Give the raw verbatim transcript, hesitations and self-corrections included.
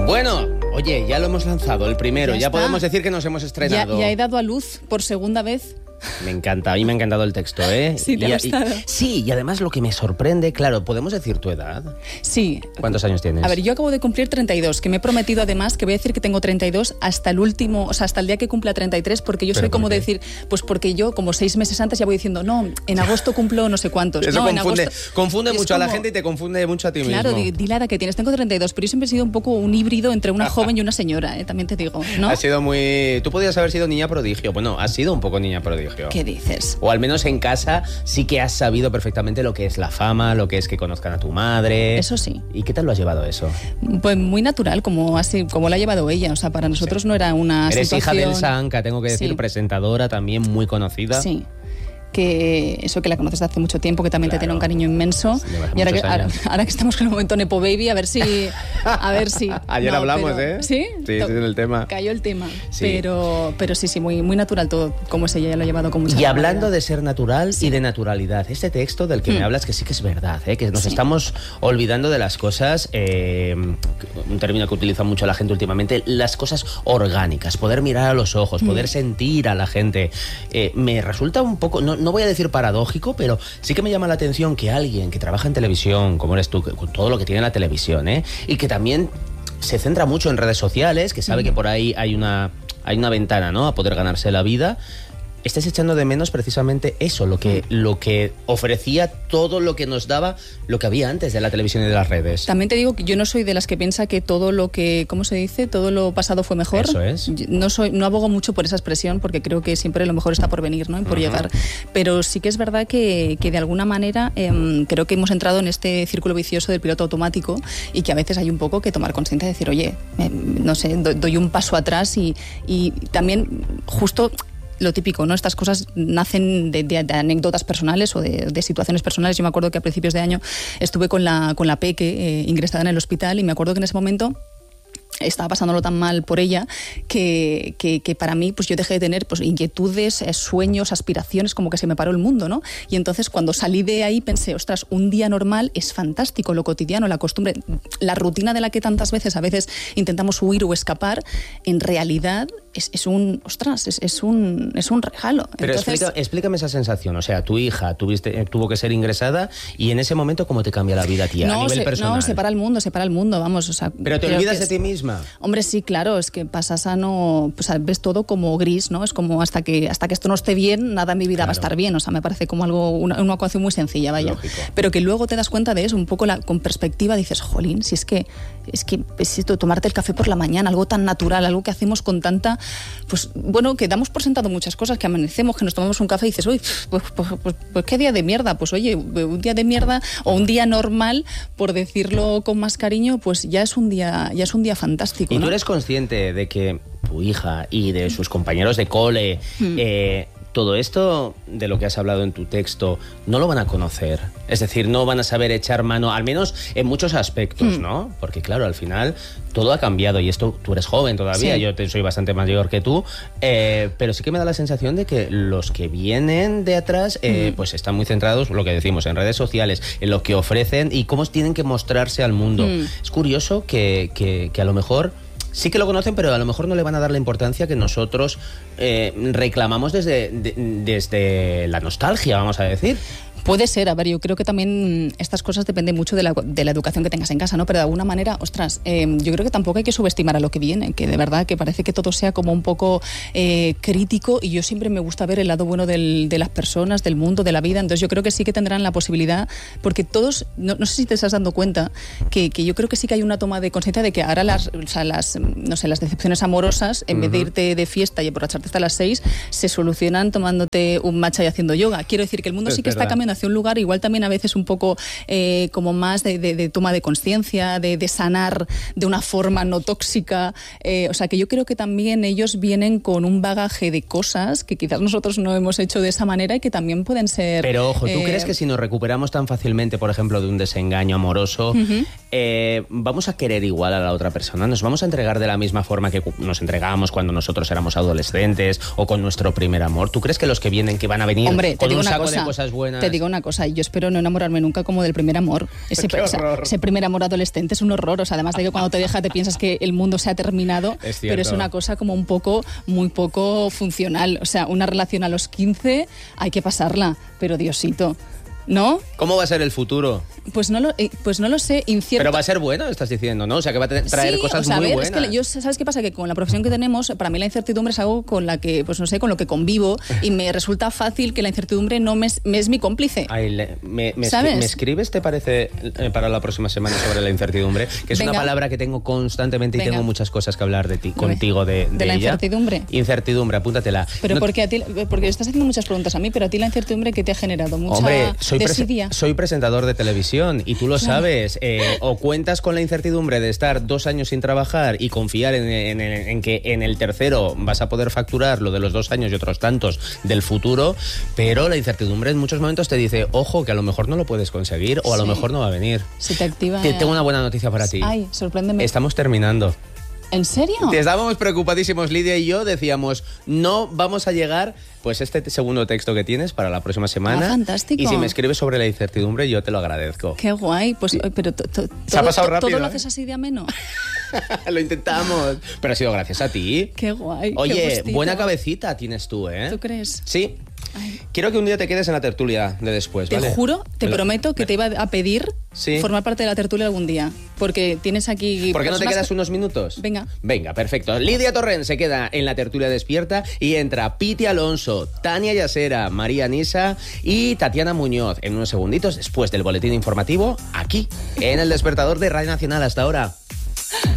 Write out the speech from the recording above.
Bueno, oye, ya lo hemos lanzado, el primero. Ya, ya podemos decir que nos hemos estrenado. Ya, ya he dado a luz por segunda vez. Me encanta, a mí me ha encantado el texto, ¿eh? Sí, te ha gustado. Y, sí, y además lo que me sorprende, claro, ¿podemos decir tu edad? Sí. ¿Cuántos años tienes? A ver, yo acabo de cumplir treinta y dos, que me he prometido además que voy a decir que tengo treinta y dos hasta el último, o sea, hasta el día que cumpla treinta y tres, porque yo soy como decir, pues porque yo como seis meses antes ya voy diciendo, no, en agosto cumplo no sé cuántos. Eso no, confunde, en agosto, confunde mucho como, a la gente y te confunde mucho a ti claro, mismo. Claro, di la edad que tienes, tengo treinta y dos, pero yo siempre he sido un poco un híbrido entre una joven y una señora, ¿eh? También te digo, ¿no? Has sido muy... Tú podías haber sido niña prodigio, bueno, has sido un poco niña prodigio. ¿Qué dices? O al menos en casa sí que has sabido perfectamente lo que es la fama, lo que es que conozcan a tu madre. Eso sí. ¿Y qué tal lo has llevado eso? Pues muy natural, como así, como lo ha llevado ella. O sea, para nosotros sí. no era una Eres situación... hija de Elsa Anca, tengo que decir, sí. presentadora también muy conocida. Sí. Que eso que la conoces de hace mucho tiempo, que también claro. te tiene un cariño inmenso. Y ahora que, ahora, ahora que estamos con el momento Nepo Baby, a ver si... A ver si Ayer no, hablamos, pero, ¿eh? ¿Sí? Sí, sí, en el tema. Cayó el tema. Sí. Pero, pero sí, sí, muy, muy natural todo, como es ella, ya lo ha llevado con mucha Y hablando naturalidad. de ser natural sí. y de naturalidad, este texto del que mm. me hablas, que sí que es verdad, ¿eh? Que nos sí. estamos olvidando de las cosas, eh, un término que utiliza mucho la gente últimamente, las cosas orgánicas, poder mirar a los ojos, mm. poder sentir a la gente. Eh, me resulta un poco, no, no voy a decir paradójico, pero sí que me llama la atención que alguien que trabaja en televisión, como eres tú, con todo lo que tiene la televisión, ¿eh? y que también se centra mucho en redes sociales, que sabe mm. que por ahí hay una, hay una ventana, ¿no?, a poder ganarse la vida, estés echando de menos precisamente eso, lo que, lo que ofrecía todo lo que nos daba, lo que había antes de la televisión y de las redes. También te digo que yo no soy de las que piensa que todo lo que, ¿cómo se dice? Todo lo pasado fue mejor. Eso es. No soy, no abogo mucho por esa expresión, porque creo que siempre lo mejor está por venir, ¿no? Y por uh-huh. llegar. Pero sí que es verdad que, que de alguna manera eh, creo que hemos entrado en este círculo vicioso del piloto automático y que a veces hay un poco que tomar conciencia y decir, oye, eh, no sé, do, doy un paso atrás y, y también justo... Lo típico, ¿no? Estas cosas nacen de, de, de anécdotas personales o de, de situaciones personales. Yo me acuerdo que a principios de año estuve con la, con la Peque eh, ingresada en el hospital y me acuerdo que en ese momento estaba pasándolo tan mal por ella que, que, que para mí pues yo dejé de tener pues, inquietudes, sueños, aspiraciones, como que se me paró el mundo, ¿no? Y entonces cuando salí de ahí pensé, ostras, un día normal es fantástico, lo cotidiano, la costumbre, la rutina de la que tantas veces a veces intentamos huir o escapar, en realidad es, es un, ostras, es, es, un, es un regalo. Pero entonces, explica, explícame esa sensación, o sea, tu hija tuviste, tuvo que ser ingresada y en ese momento ¿cómo te cambia la vida a ti, no, a nivel se, personal? No, separa el mundo, separa el mundo, vamos, o sea... Pero te olvidas de ti misma. Hombre, sí, claro, es que pasas a no... Pues ves todo como gris, ¿no? Es como hasta que hasta que esto no esté bien, nada en mi vida claro. va a estar bien. O sea, me parece como algo, una, una ecuación muy sencilla, vaya. Lógico. Pero que luego te das cuenta de eso, un poco la, con perspectiva, dices, jolín, si es que es que es esto, tomarte el café por la mañana, algo tan natural, algo que hacemos con tanta... Pues bueno, que damos por sentado muchas cosas, que amanecemos, que nos tomamos un café y dices, uy, pues, pues, pues, pues qué día de mierda. Pues oye, un día de mierda o un día normal, por decirlo con más cariño, pues ya es un día, ya es un día fantástico. ¿Y ¿no? tú eres consciente de que tu hija y de sus compañeros de cole, mm. eh, todo esto de lo que has hablado en tu texto, no lo van a conocer? Es decir, no van a saber echar mano, al menos en muchos aspectos, mm. ¿no? Porque claro, al final todo ha cambiado y esto, tú eres joven todavía, sí. yo te, soy bastante mayor que tú, eh, pero sí que me da la sensación de que los que vienen de atrás, eh, mm. pues están muy centrados, lo que decimos, en redes sociales, en lo que ofrecen y cómo tienen que mostrarse al mundo. Mm. Es curioso que, que, que a lo mejor... Sí que lo conocen, pero a lo mejor no le van a dar la importancia que nosotros eh, reclamamos desde, de, desde la nostalgia, vamos a decir. Puede ser, a ver, yo creo que también estas cosas dependen mucho de la, de la educación que tengas en casa, ¿no? Pero de alguna manera, ostras, eh, yo creo que tampoco hay que subestimar a lo que viene, que de verdad que parece que todo sea como un poco eh, crítico y yo siempre me gusta ver el lado bueno del, de las personas, del mundo, de la vida, entonces yo creo que sí que tendrán la posibilidad, porque todos, no, no sé si te estás dando cuenta, que, que yo creo que sí que hay una toma de conciencia de que ahora las, o sea, las, no sé, las decepciones amorosas, en uh-huh. vez de irte de fiesta y emborracharte hasta las seis, se solucionan tomándote un matcha y haciendo yoga. Quiero decir que el mundo es sí que verdad. Está cambiando hacia un lugar igual también a veces un poco eh, como más de, de, de toma de conciencia, de, de sanar de una forma no tóxica, eh, o sea que yo creo que también ellos vienen con un bagaje de cosas que quizás nosotros no hemos hecho de esa manera y que también pueden ser... Pero ojo, ¿tú eh, crees que si nos recuperamos tan fácilmente, por ejemplo, de un desengaño amoroso, uh-huh. eh, vamos a querer igual a la otra persona? ¿Nos vamos a entregar de la misma forma que nos entregábamos cuando nosotros éramos adolescentes o con nuestro primer amor? ¿Tú crees que los que vienen, que van a venir Hombre, con un una saco cosa, de cosas buenas? Te digo digo una cosa, yo espero no enamorarme nunca como del primer amor. Ese, ¡Qué horror! O sea, ese primer amor adolescente es un horror, o sea, además de que cuando te deja te piensas que el mundo se ha terminado, es pero es una cosa como un poco, muy poco funcional. O sea, una relación a los quince hay que pasarla, pero Diosito, ¿no? ¿Cómo va a ser el futuro? Pues no lo, eh, pues no lo sé, incierto. Pero va a ser bueno, estás diciendo, ¿no? O sea, que va a traer sí, cosas o sea, muy a ver, buenas. Es que yo, ¿sabes qué pasa? Que con la profesión que tenemos, para mí la incertidumbre es algo con la que, pues no sé, con lo que convivo y me resulta fácil que la incertidumbre no me es, me es mi cómplice. Ay, le, me, me, ¿Sabes? ¿Me escribes, te parece, eh, para la próxima semana sobre la incertidumbre? Que es Venga. una palabra que tengo constantemente y Venga. tengo muchas cosas que hablar de ti, contigo, de, de, ¿De la ella. incertidumbre? Incertidumbre, apúntatela. Pero No- porque a ti, porque estás haciendo muchas preguntas a mí, pero a ti la incertidumbre que te ha generado mucha Hombre, soy, prese- desidia. soy presentador de televisión y tú lo Claro. sabes. Eh, o cuentas con la incertidumbre de estar dos años sin trabajar y confiar en, en- en que en el tercero vas a poder facturar lo de los dos años y otros tantos del futuro, pero la incertidumbre en muchos momentos te dice, ojo, que a lo mejor no lo puedes conseguir o a lo Sí. mejor no va a venir. Se te activa. Te- tengo una buena noticia para ti. Ay, sorpréndeme. Estamos terminando. ¿En serio? Estábamos preocupadísimos, Lidia y yo, decíamos, no vamos a llegar, pues este segundo texto que tienes para la próxima semana. Ah, fantástico. Y si me escribes sobre la incertidumbre, yo te lo agradezco. Qué guay. Pues, eh, pero to- to- Se ha todo- pasado to- rápido, ¿Todo lo ¿eh? haces así de ameno? Lo intentamos, pero ha sido gracias a ti. Qué guay. qué Oye, gustito. buena cabecita tienes tú, ¿eh? ¿Tú crees? Sí. Ay. Quiero que un día te quedes en la tertulia de después, Te ¿vale? juro, te Me lo- prometo que me- te iba a pedir Sí. formar parte de la tertulia algún día. Porque tienes aquí... ¿Por qué no te personas quedas que- unos minutos? Venga. Venga, perfecto. Lidia Torrent se queda en la tertulia despierta y entra Piti Alonso, Tania Yasera, María Nisa y Tatiana Muñoz en unos segunditos después del boletín informativo aquí en el despertador de Radio Nacional. Hasta ahora.